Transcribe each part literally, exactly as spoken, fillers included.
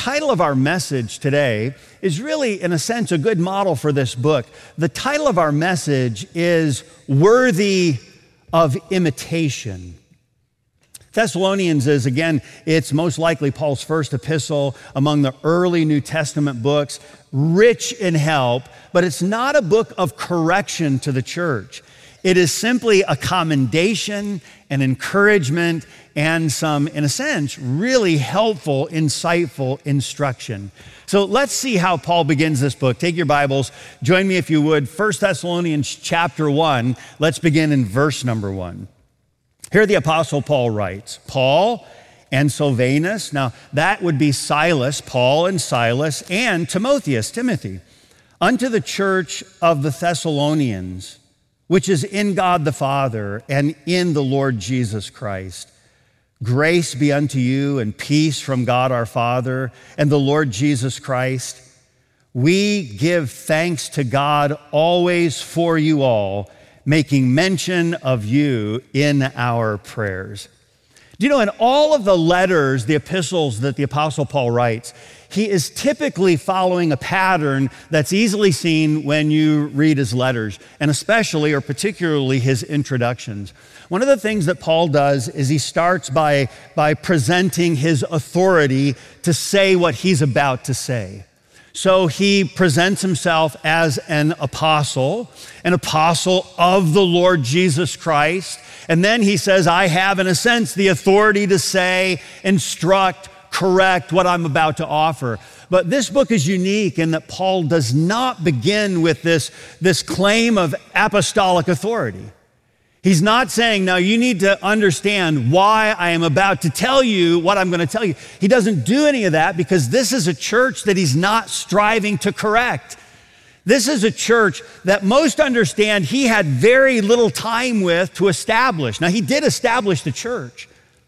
title of our message today is really, in a sense, a good model for this book. The title of our message is Worthy of Imitation. Thessalonians is, again, it's most likely Paul's first epistle among the early New Testament books, rich in help, but it's not a book of correction to the church. It is simply a commendation, an encouragement, and some, in a sense, really helpful, insightful instruction. So let's see how Paul begins this book. Take your Bibles, join me if you would. First Thessalonians chapter one, let's begin in verse number one. Here the Apostle Paul writes, Paul and Silvanus, now that would be Silas, Paul and Silas, and Timotheus, Timothy, unto the church of the Thessalonians, which is in God the Father and in the Lord Jesus Christ. Grace be unto you and peace from God our Father and the Lord Jesus Christ. We give thanks to God always for you all, making mention of you in our prayers. Do you know, in all of the letters, the epistles that the Apostle Paul writes, he is typically following a pattern that's easily seen when you read his letters, and especially or particularly his introductions. One of the things that Paul does is he starts by, by presenting his authority to say what he's about to say. So he presents himself as an apostle, an apostle of the Lord Jesus Christ. And then he says, I have, in a sense, the authority to say, instruct, correct what I'm about to offer. But this book is unique in that Paul does not begin with this, this claim of apostolic authority. He's not saying, now you need to understand why I am about to tell you what I'm going to tell you. He doesn't do any of that because this is a church that he's not striving to correct. This is a church that most understand he had very little time with to establish. Now, he did establish the church.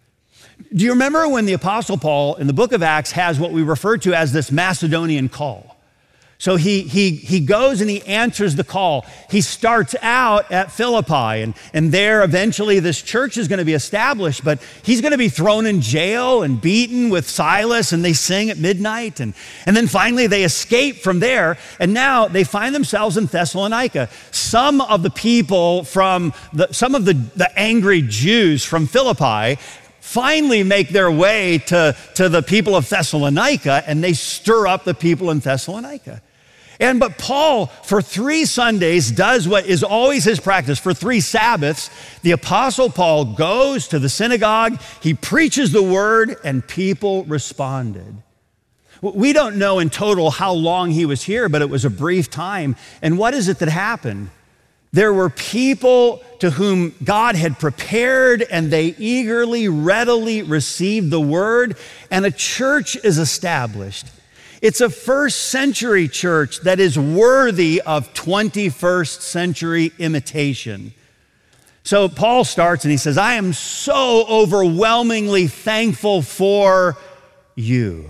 Do you remember when the Apostle Paul in the book of Acts has what we refer to as this Macedonian call? So he, he, he goes and he answers the call. He starts out at Philippi, and, and there eventually this church is going to be established, but he's going to be thrown in jail and beaten with Silas, and they sing at midnight. And, and then finally they escape from there, and now they find themselves in Thessalonica. Some of the people from, the, some of the, the angry Jews from Philippi finally make their way to, to the people of Thessalonica, and they stir up the people in Thessalonica. And but Paul, for three Sundays, does what is always his practice. For three Sabbaths, the Apostle Paul goes to the synagogue, he preaches the word, and people responded. We don't know in total how long he was here, but it was a brief time. And what is it that happened? There were people to whom God had prepared, and they eagerly, readily received the word, and a church is established. It's a first century church that is worthy of twenty-first century imitation. So Paul starts and he says, I am so overwhelmingly thankful for you.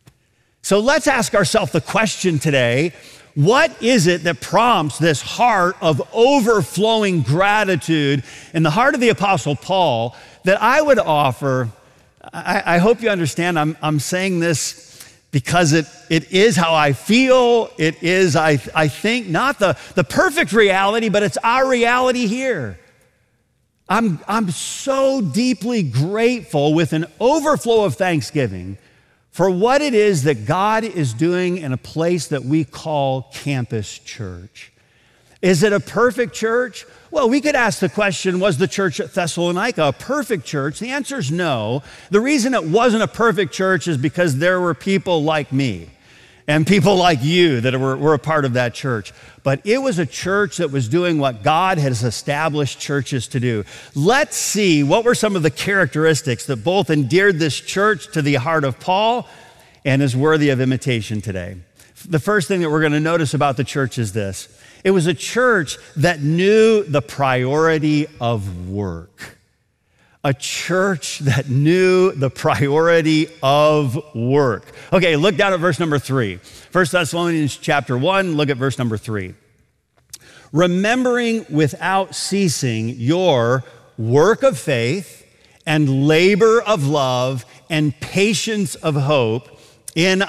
So let's ask ourselves the question today, what is it that prompts this heart of overflowing gratitude in the heart of the Apostle Paul that I would offer? I, I hope you understand I'm, I'm saying this because it, it is how I feel. It is, I, I think, not the, the perfect reality, but it's our reality here. I'm, I'm so deeply grateful with an overflow of thanksgiving for what it is that God is doing in a place that we call Campus Church. Is it a perfect church? Well, we could ask the question, was the church at Thessalonica a perfect church? The answer is no. The reason it wasn't a perfect church is because there were people like me and people like you that were, were a part of that church. But it was a church that was doing what God has established churches to do. Let's see what were some of the characteristics that both endeared this church to the heart of Paul and is worthy of imitation today. The first thing that we're going to notice about the church is this. It was a church that knew the priority of work. A church that knew the priority of work. Okay, look down at verse number three. First Thessalonians chapter one, look at verse number three. Remembering without ceasing your work of faith and labor of love and patience of hope in